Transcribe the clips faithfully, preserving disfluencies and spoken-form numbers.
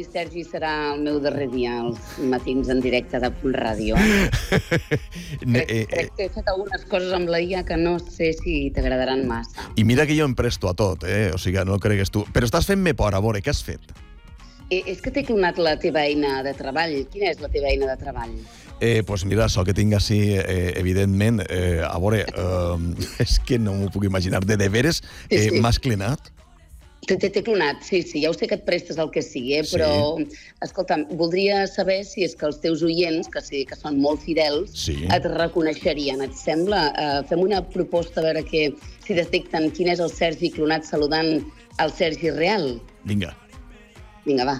Sergi, serà el meu darrer dia, els matins en directe de Punt Ràdio. crec, crec que he fet algunes coses amb la I A que no sé si t'agradaran massa. I mira que jo em presto a tot, eh? O sigui, no cregues tu. Però estàs fent-me por, a veure, què has fet? Eh, és que t'he clonat la teva eina de treball. Quina és la teva eina de treball? Eh, pues mira, això que tinc així, eh, evidentment, eh, a veure, eh, és que no m'ho puc imaginar. De de veres, eh, sí, sí. m'has clonat? T'he clonat, sí, sí. Ja ho sé que et prestes el que sigui, eh? Però, sí. escolta'm, voldria saber si és que els teus oients, que sí, que són molt fidels, sí. et reconeixerien. Et sembla? Uh, fem una proposta a veure que, si detecten quin és el Sergi clonat saludant el Sergi real. Vinga. Vinga, va.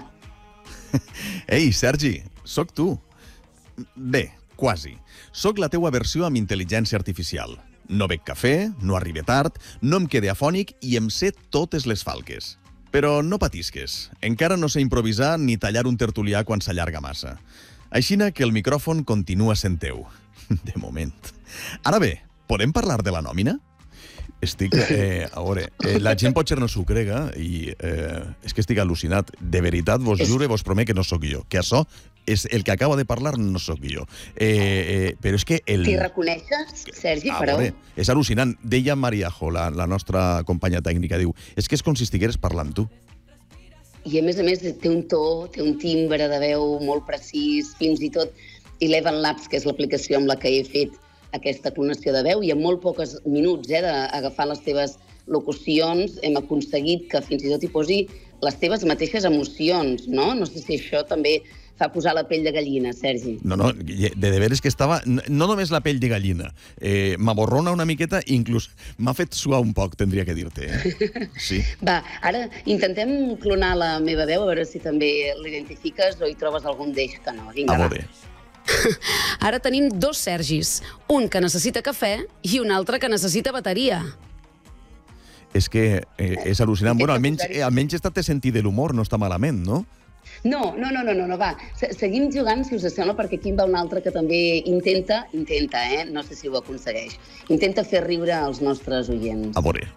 Ei, Sergi, sóc tu. Bé, quasi. Sóc la teua versió amb intel·ligència artificial. No bec cafè, no arribe tard, no em quede afònic i em sé totes les falques. Però no patisques. Encara no sé improvisar ni tallar un tertulià quan s'allarga massa. Aixina que el micròfon continua sent teu. De moment. Ara bé, podem parlar de la nòmina? Estic, eh, a veure, eh, la gent potser no s'ho crega i eh, és que estic al·lucinat. De veritat, vos jure, vos promet que no sóc jo. Que això és el que acaba de parlar, no sóc jo. Eh, eh, però és que... El... T'hi reconeixes, Sergi, a però... Veure, és al·lucinant. Deia Mariajo, la, la nostra companya tècnica, diu, és que és com si estigueres parlant tu. I a més a més té un to, té un timbre de veu molt precís, fins i tot Eleven Labs, que és l'aplicació amb la que he fet aquesta clonació de veu, i en molt pocs minuts eh, d'agafar les teves locucions hem aconseguit que fins i tot hi posi les teves mateixes emocions, no? No sé si això també fa posar la pell de gallina, Sergi. No, no, de, de veres que estava... No només la pell de gallina, eh, m'aborrona una miqueta i inclús m'ha fet suar un poc, tindria que dir-te. Eh? Sí. Va, ara intentem clonar la meva veu, a veure si també l'identifiques o hi trobes algun d'eix que no. Vinga, a veure. va. Ara tenim dos Sergis, un que necessita cafè i un altre que necessita bateria. És que eh, és al·lucinant. Bueno, almenys, eh, almenys està te sentir de l'humor, no està malament, no? No, no, no, no, no, no va. Seguim jugant, si us sembla, perquè aquí en va un altre que també intenta, intenta, eh? No sé si ho aconsegueix, intenta fer riure als nostres oients. A veure.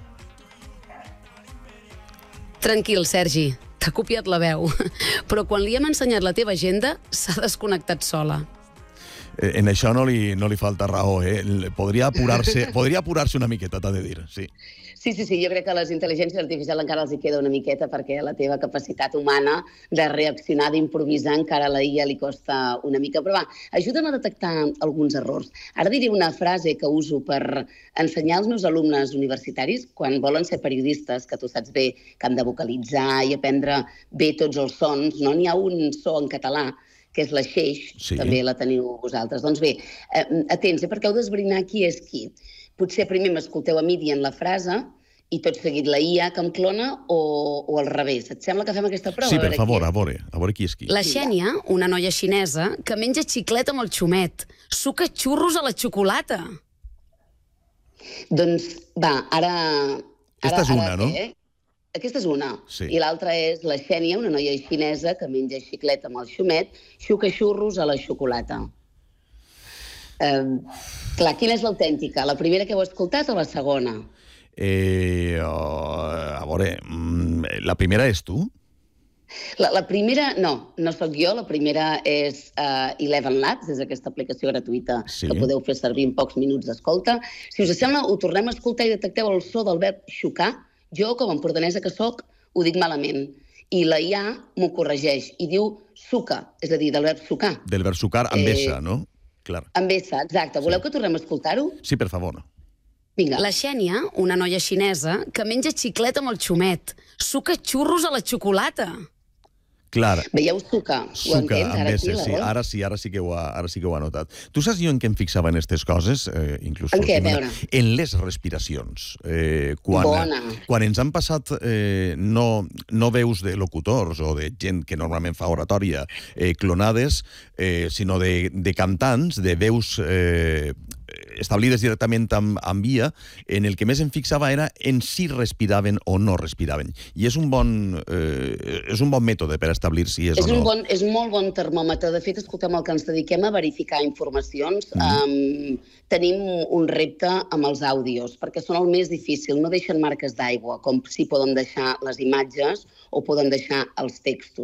Tranquil, Sergi, t'ha copiat la veu, però quan li hem ensenyat la teva agenda, s'ha desconnectat sola. Eh, en això no li, no li falta raó, eh? Podria apurar-se podria apurar-se una miqueta, t'ha de dir, sí. Sí, sí, sí, jo crec que a les intel·ligències artificials encara els hi queda una miqueta perquè la teva capacitat humana de reaccionar, d'improvisar, encara a la I A li costa una mica. Però va, ajuda'm a detectar alguns errors. Ara diré una frase que uso per ensenyar als meus alumnes universitaris quan volen ser periodistes, que tu saps bé que han de vocalitzar i aprendre bé tots els sons, no? N'hi ha un so en català que és la xeix, sí. També la teniu vosaltres. Doncs bé, eh, atents, eh, perquè heu d'esbrinar qui és qui. Potser primer m'escolteu a mi dient la frase i tot seguit la I A que em clona o, o al revés. Et sembla que fem aquesta prova? Sí, per favor, a veure, a veure qui és qui. La Xènia, una noia xinesa, que menja xiclet amb el xumet. Suca xurros a la xocolata. Doncs, va, ara... Aquesta és una, no? Eh? Aquesta és una. Sí. I l'altra és la Xènia, una noia xinesa que menja xiclet amb el xumet, xuca xurros a la xocolata. Uh, clar, quina és l'autèntica? La primera que heu escoltat o la segona? Eh, uh, a veure, la primera és tu? La, la primera, no, no sóc jo. La primera és uh, Eleven Labs, és aquesta aplicació gratuïta sí. Que podeu fer servir en pocs minuts d'escolta. Si us sembla, ho tornem a escoltar i detecteu el so del verb xocar. Jo, com a empordanesa que sóc, ho dic malament. I la I A m'ho corregeix i diu suca, és a dir, del verb sucar. Del verb sucar amb eh... essa, no? Clar. Amb essa, exacte. Voleu sí. Que tornem a escoltar-ho? Sí, per favor. Vinga. La Xènia, una noia xinesa, que menja xiclet amb el xumet. Suca xurros a la xocolata. Clar. Veieu suca? Suca, ho entens? Ara, sí, sí. Ara sí, ara sí que ho ha, ara sí que ho ha notat. Tu saps jo en què em fixava en aquestes coses? Eh, inclús en què, veure? En les respiracions. Eh, quan, Bona. Quan ens han passat eh, no, no veus de locutors o de gent que normalment fa oratòria eh, clonades, eh, sinó de, de cantants, de veus eh, establides directament amb, amb I A, en el que més em fixava era en si respiraven o no respiraven. I és un bon, eh, és un bon mètode per establir si és, és o no. Un bon, és un molt bon termòmetre. De fet, escoltem, el que ens dediquem a verificar informacions, mm. um, tenim un repte amb els àudios, perquè són el més difícil. No deixen marques d'aigua, com si poden deixar les imatges o poden deixar els textos.